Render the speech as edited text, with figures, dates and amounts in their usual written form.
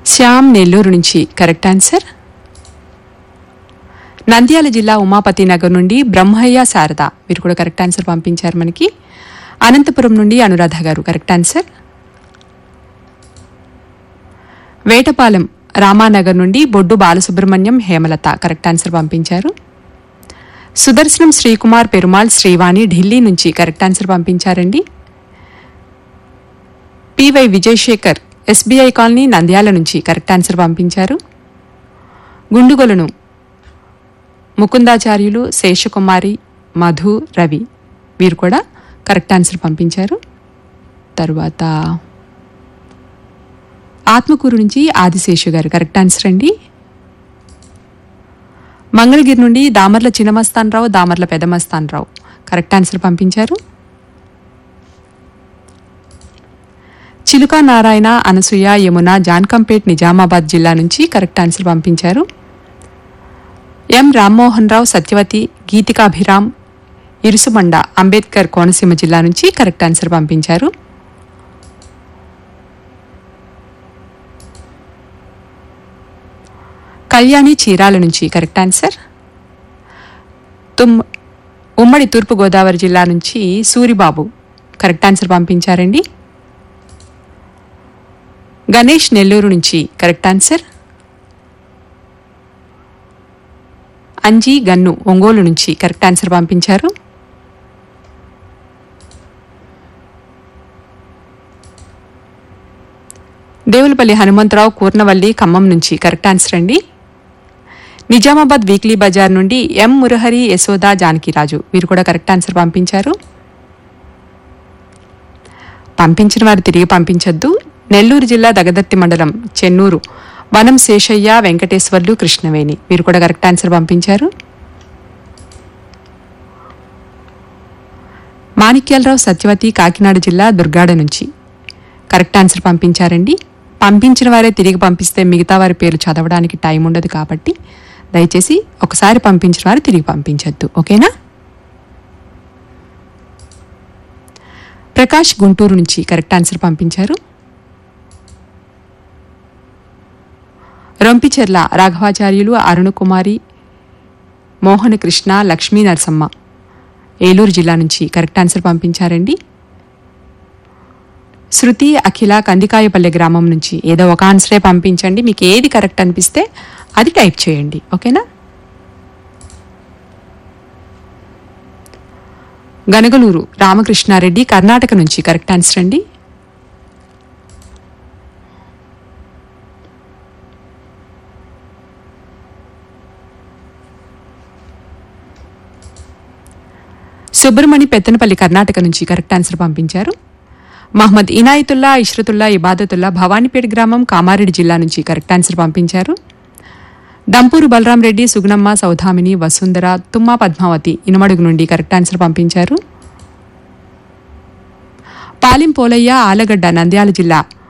శ్యామ్ నెల్లూరు నుంచి correct answer. Nandyal జిల్లా ఉమాపతి నగర్ నుండి బ్రహ్మయ్య శారద మీరు కూడా కరెక్ట్ ఆన్సర్ పంపించారు మనకి. అనంతపురం నుండి అనురాధ గారు కరెక్ట్ ఆన్సర్. వేటపాలెం రామానగర్ నుండి బొడ్డు బాలసుబ్రహ్మణ్యం హేమలత కరెక్ట్ ఆన్సర్ పంపించారు. సుదర్శనం శ్రీకుమార్ పెరుమాల్ శ్రీవాణి ఢిల్లీ నుంచి కరెక్ట్ ఆన్సర్ పంపించారండి. PY Vijayasekhar SBI colony Nandyal నుంచి కరెక్ట్ ఆన్సర్ పంపించారు. గుండుగొలను ముకుందాచార్యులు శేషకుమారి మధు రవి వీరు కూడా కరెక్ట్ ఆన్సర్ పంపించారు. తరువాత ఆత్మకూరు నుంచి ఆదిశేషు గారు కరెక్ట్ ఆన్సర్ అండి. మంగళగిరి నుండి దామర్ల చిన్నమస్తానరావు దామర్ల పెదమస్తానరావు కరెక్ట్ ఆన్సర్ పంపించారు. చిలుక నారాయణ అనసూయ యమున జాన్కంపేట్ నిజామాబాద్ జిల్లా నుంచి కరెక్ట్ ఆన్సర్ పంపించారు. ఎం రామ్మోహన్ రావు సత్యవతి గీతికాభిరామ్ ఇరుసుమండ అంబేద్కర్ కోనసీమ జిల్లా నుంచి కరెక్ట్ ఆన్సర్ పంపించారు. కళ్యాణి చీరాల నుంచి కరెక్ట్ ఆన్సర్. ఉమ్మడి తూర్పుగోదావరి జిల్లా నుంచి సూరిబాబు కరెక్ట్ ఆన్సర్ పంపించారండి. గణేష్ నెల్లూరు నుంచి correct answer. Anji gun Ongole నుంచి కరెక్ట్ ఆన్సర్ పంపించారు. దేవులపల్లి హనుమంతరావు కూర్నవల్లి ఖమ్మం నుంచి కరెక్ట్ ఆన్సర్ అండి. నిజామాబాద్ వీక్లీ బజార్ నుండి ఎం మురహరి యశోద జానకిరాజు వీరు కూడా కరెక్ట్ ఆన్సర్ పంపించారు. పంపించిన వారు తిరిగి పంపించొద్దు. నెల్లూరు జిల్లా దగదర్తి మండలం చెన్నూరు వనం శేషయ్య వెంకటేశ్వర్లు కృష్ణవేణి వీరు కూడా కరెక్ట్ ఆన్సర్ పంపించారు. మాణిక్యాలరావు సత్యవతి కాకినాడ జిల్లా దుర్గాడ నుంచి కరెక్ట్ ఆన్సర్ పంపించారండి. పంపించిన వారే తిరిగి పంపిస్తే మిగతా వారి పేర్లు చదవడానికి టైం ఉండదు కాబట్టి దయచేసి ఒకసారి పంపించిన వారు తిరిగి పంపించొద్దు. ఓకేనా. ప్రకాష్ గుంటూరు నుంచి కరెక్ట్ ఆన్సర్ పంపించారు. రొంపిచెర్ల రాఘవాచార్యులు అరుణకుమారి మోహన కృష్ణ లక్ష్మీ నరసమ్మ ఏలూరు జిల్లా నుంచి కరెక్ట్ ఆన్సర్ పంపించారండి. శృతి అఖిల కందికాయపల్లె గ్రామం నుంచి ఏదో ఒక ఆన్సరే పంపించండి. మీకు ఏది కరెక్ట్ అనిపిస్తే అది టైప్ చేయండి. ఓకేనా. గనగలూరు రామకృష్ణారెడ్డి కర్ణాటక నుంచి కరెక్ట్ ఆన్సర్ అండి. సుబ్రమణి పెత్తనపల్లి కర్ణాటక నుంచి కరెక్ట్ ఆన్సర్ పంపించారు. మహమ్మద్ ఇనాయతుల్లా ఇష్రతుల్లా ఇబాదతుల్లా భవానీపేట గ్రామం కామారెడ్డి జిల్లా నుంచి కరెక్ట్ ఆన్సర్ పంపించారు. దంపూరు బలరాం రెడ్డి సుగుణమ్మ సౌధామిని వసుంధర తుమ్మా పద్మావతి ఇనుమడుగు నుండి కరెక్ట్ ఆన్సర్ పంపించారు. పాలిం పోలయ్య ఆలగడ్డ నంద్యాల జిల్లా